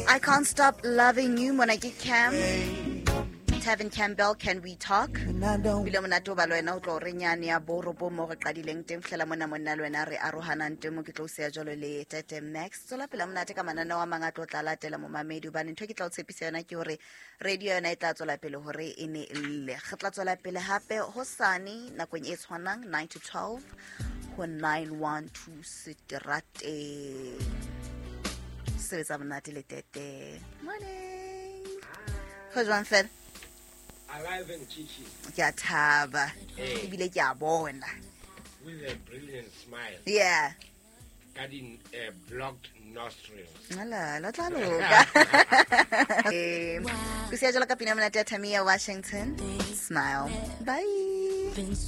I Can't Stop Loving You, Monaki Cam, Tavin Campbell, Can We Talk? Bilomonato ba lwena o tlo re nyane ya boropo mo re qadileng teng fela mona monna lwena re arohanang teng mo ke tlo se ya jalo le Tete Max tsola pela monate ka manana wa manga tlo tla latela mo mamedi ba ntho ke tla o tshepisa yona ke hore radio yona e tla tsola pele hore e ne le re tla tsola pele hape hosane nakong e tshwanang 9 to 12 ho 912 Seterate sebetsa monate le Tete. Morning. Ho jwang fela? Alive and kicking. Ke a thaba. Ebile ke a bona. With a brilliant smile. Yeah. Guarding blocked nostrils. La tla loka. Ku se jalo ka pina monate ya Tamia Washington. Smile. Bye.